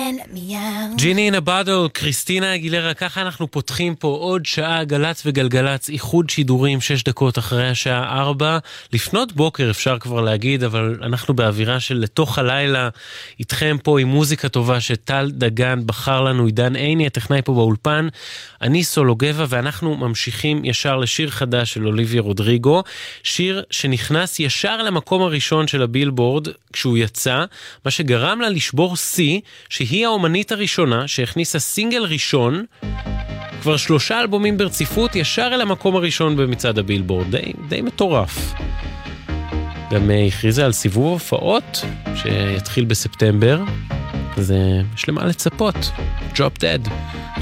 ג'יני אין הבאדל, קריסטינה אגילרה, ככה אנחנו פותחים פה עוד שעה גלץ וגלגלץ, איחוד שידורים 6 דקות אחרי השעה 4, לפנות בוקר אפשר כבר להגיד, אבל אנחנו באווירה של לתוך הלילה, איתכם פה עם מוזיקה טובה שטל דגן בחר לנו, עידן עיני, הטכנאי פה באולפן, אני סולו גבע, ואנחנו ממשיכים ישר לשיר חדש של אוליביה רודריגו, שיר שנכנס ישר למקום הראשון של הבילבורד כשהוא יצא, מה שגרם לה לשבור שיא, שהיא האומנית הראשונה שהכניסה סינגל ראשון, כבר 3 אלבומים ברציפות, ישר אל המקום הראשון במצעד הבילבורד, די מטורף. גם הכריזה על סיבוב הופעות שיתחיל בספטמבר, אז יש למה לצפות. Drop Dead.